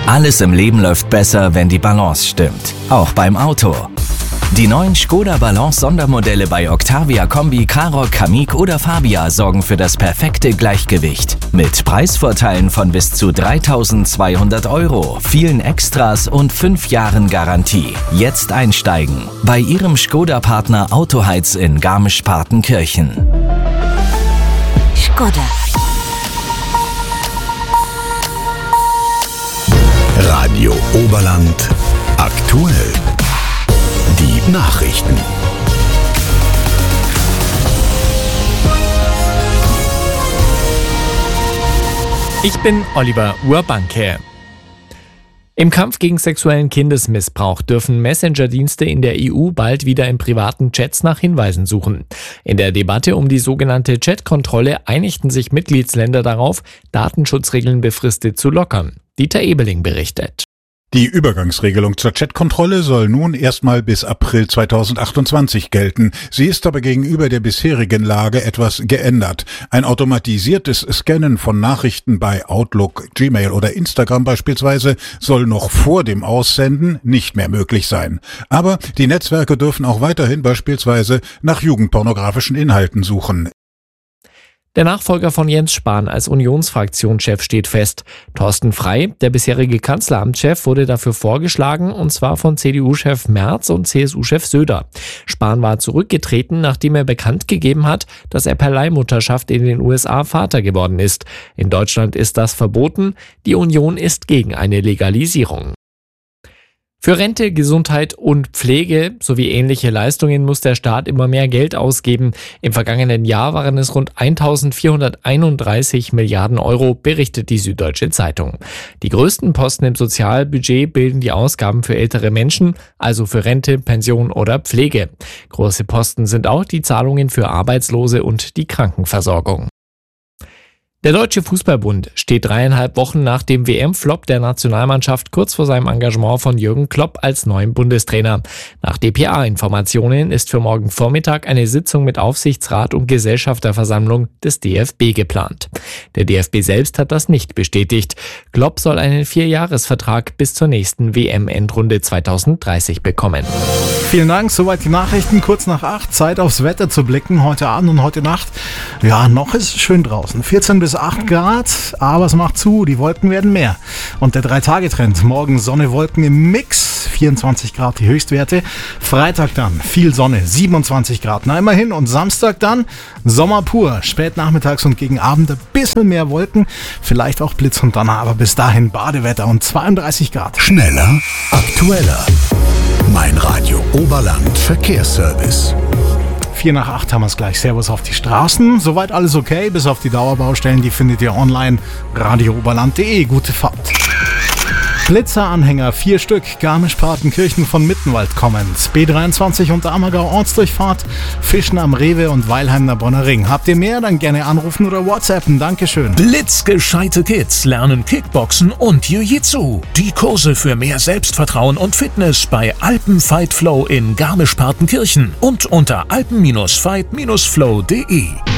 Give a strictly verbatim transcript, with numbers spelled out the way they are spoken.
Alles im Leben läuft besser, wenn die Balance stimmt. Auch beim Auto. Die neuen Škoda Balance Sondermodelle bei Octavia Kombi, Karoq, Kamiq oder Fabia sorgen für das perfekte Gleichgewicht. Mit Preisvorteilen von bis zu dreitausendzweihundert Euro, vielen Extras und fünf Jahren Garantie. Jetzt einsteigen bei Ihrem Škoda-Partner Autoheiz in Garmisch-Partenkirchen. Škoda. Radio Oberland aktuell. Die Nachrichten. Ich bin Oliver Urbanke. Im Kampf gegen sexuellen Kindesmissbrauch dürfen Messenger-Dienste in der E U bald wieder in privaten Chats nach Hinweisen suchen. In der Debatte um die sogenannte Chat-Kontrolle einigten sich Mitgliedsländer darauf, Datenschutzregeln befristet zu lockern. Dieter Ebeling berichtet. Die Übergangsregelung zur Chatkontrolle soll nun erstmal bis April zweitausendachtundzwanzig gelten. Sie ist aber gegenüber der bisherigen Lage etwas geändert. Ein automatisiertes Scannen von Nachrichten bei Outlook, Gmail oder Instagram beispielsweise soll noch vor dem Aussenden nicht mehr möglich sein. Aber die Netzwerke dürfen auch weiterhin beispielsweise nach jugendpornografischen Inhalten suchen. Der Nachfolger von Jens Spahn als Unionsfraktionschef steht fest. Thorsten Frey, der bisherige Kanzleramtschef, wurde dafür vorgeschlagen, und zwar von C D U-Chef Merz und C S U-Chef Söder. Spahn war zurückgetreten, nachdem er bekannt gegeben hat, dass er per Leihmutterschaft in den U S A Vater geworden ist. In Deutschland ist das verboten. Die Union ist gegen eine Legalisierung. Für Rente, Gesundheit und Pflege sowie ähnliche Leistungen muss der Staat immer mehr Geld ausgeben. Im vergangenen Jahr waren es rund eintausendvierhunderteinunddreißig Milliarden Euro, berichtet die Süddeutsche Zeitung. Die größten Posten im Sozialbudget bilden die Ausgaben für ältere Menschen, also für Rente, Pension oder Pflege. Große Posten sind auch die Zahlungen für Arbeitslose und die Krankenversorgung. Der Deutsche Fußballbund steht dreieinhalb Wochen nach dem W M-Flop der Nationalmannschaft kurz vor seinem Engagement von Jürgen Klopp als neuem Bundestrainer. Nach D P A-Informationen ist für morgen Vormittag eine Sitzung mit Aufsichtsrat und Gesellschafterversammlung des D F B geplant. Der D F B selbst hat das nicht bestätigt. Klopp soll einen Vierjahresvertrag bis zur nächsten W M-Endrunde zweitausenddreißig bekommen. Vielen Dank, soweit die Nachrichten. Kurz nach acht, Zeit aufs Wetter zu blicken, heute Abend und heute Nacht. Ja, noch ist es schön draußen, vierzehn bis acht Grad, aber es macht zu, die Wolken werden mehr. Und der Drei-Tage-Trend, morgen Sonne, Wolken im Mix, vierundzwanzig Grad die Höchstwerte. Freitag dann viel Sonne, siebenundzwanzig Grad, na immerhin. Und Samstag dann Sommer pur, spät nachmittags und gegen Abend ein bisschen mehr Wolken, vielleicht auch Blitz und Donner, aber bis dahin Badewetter und zweiunddreißig Grad. Schneller, aktueller. Mein Radio Oberland Verkehrsservice. Vier nach acht haben wir es gleich. Servus auf die Straßen. Soweit alles okay, bis auf die Dauerbaustellen. Die findet ihr online. radio oberland punkt de. Gute Fahrt. Blitzeranhänger, vier Stück, Garmisch-Partenkirchen von Mittenwald kommend. B dreiundzwanzig und Ammergau Ortsdurchfahrt, Fischen am Rewe und Weilheimner Bonner Ring. Habt ihr mehr, dann gerne anrufen oder WhatsAppen. Dankeschön. Blitzgescheite Kids lernen Kickboxen und Jiu-Jitsu. Die Kurse für mehr Selbstvertrauen und Fitness bei Alpen Fight Flow in Garmisch-Partenkirchen und unter alpen Fight Flow punkt de.